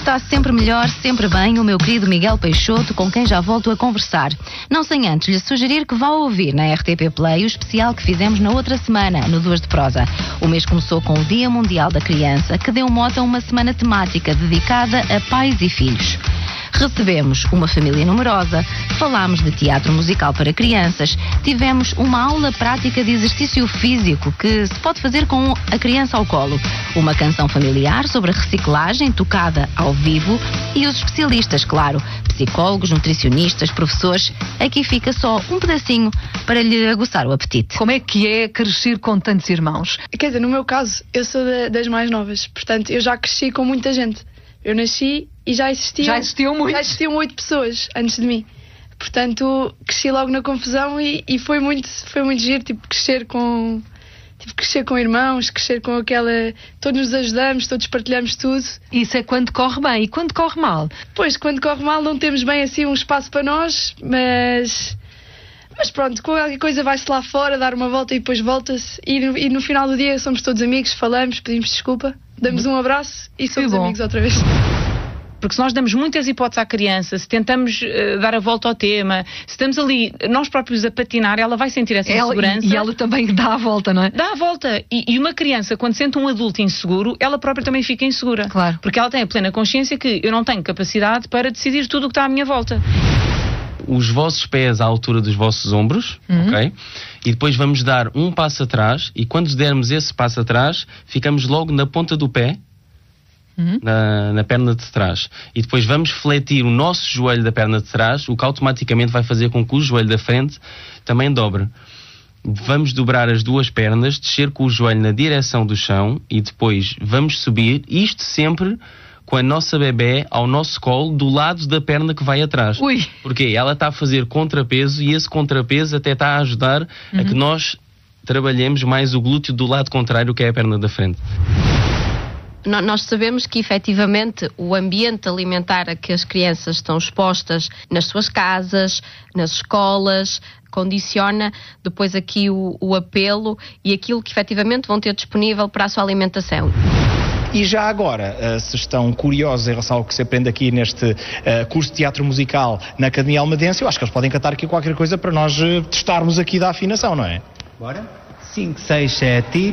está sempre melhor, sempre bem, o meu querido Miguel Peixoto, com quem já volto a conversar. Não sem antes lhe sugerir que vá ouvir na RTP Play o especial que fizemos na outra semana, no Duas de Prosa. O mês começou com o Dia Mundial da Criança, que deu mote a uma semana temática dedicada a pais e filhos. Recebemos uma família numerosa, falámos de teatro musical para crianças, tivemos uma aula prática de exercício físico que se pode fazer com a criança ao colo, uma canção familiar sobre a reciclagem tocada ao vivo e os especialistas, claro, psicólogos, nutricionistas, professores. Aqui fica só um pedacinho para lhe aguçar o apetite. Como é que é crescer com tantos irmãos? Quer dizer, no meu caso, eu sou das mais novas, portanto, eu já cresci com muita gente. Eu nasci e já existiam 8 pessoas antes de mim. Portanto, cresci logo na confusão e foi muito giro, crescer com irmãos, crescer com aquela... Todos nos ajudamos, todos partilhamos tudo. Isso é quando corre bem. E quando corre mal? Pois, quando corre mal não temos bem assim um espaço para nós, mas pronto, qualquer coisa vai-se lá fora, dar uma volta e depois volta-se. E no final do dia somos todos amigos, falamos, pedimos desculpa, damos um abraço e somos amigos outra vez. Porque se nós damos muitas hipóteses à criança, se tentamos dar a volta ao tema, se estamos ali nós próprios a patinar, ela vai sentir essa insegurança. E ela também dá a volta, não é? Dá a volta. E uma criança, quando sente um adulto inseguro, ela própria também fica insegura. Claro. Porque ela tem a plena consciência que eu não tenho capacidade para decidir tudo o que está à minha volta. Os vossos pés à altura dos vossos ombros, ok? E depois vamos dar um passo atrás, e quando dermos esse passo atrás, ficamos logo na ponta do pé, na perna de trás. E depois vamos fletir o nosso joelho da perna de trás, o que automaticamente vai fazer com que o joelho da frente também dobre. Vamos dobrar as duas pernas, descer com o joelho na direção do chão e depois vamos subir, isto sempre com a nossa bebé ao nosso colo, do lado da perna que vai atrás. Ui. Porque ela está a fazer contrapeso e esse contrapeso até está a ajudar a que nós trabalhemos mais o glúteo do lado contrário, que é a perna da frente. Nós sabemos que, efetivamente, o ambiente alimentar a que as crianças estão expostas nas suas casas, nas escolas, condiciona depois aqui o apelo e aquilo que, efetivamente, vão ter disponível para a sua alimentação. E já agora, se estão curiosos em relação ao que se aprende aqui neste curso de teatro musical na Academia Almadense, eu acho que eles podem cantar aqui qualquer coisa para nós testarmos aqui da afinação, não é? Bora? 5, 6, 7 e...